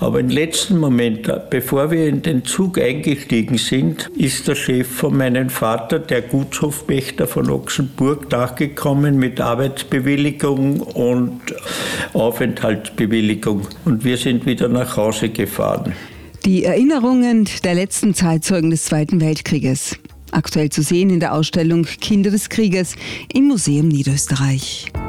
Aber im letzten Moment, bevor wir in den Zug eingestiegen sind, ist der Chef von meinem Vater, der Gutshofpächter von Ochsenburg, nachgekommen mit Arbeitsbewilligung und Aufenthaltsbewilligung. Und wir sind wieder nach Hause gefahren. Die Erinnerungen der letzten Zeitzeugen des Zweiten Weltkrieges. Aktuell zu sehen in der Ausstellung Kinder des Krieges im Museum Niederösterreich.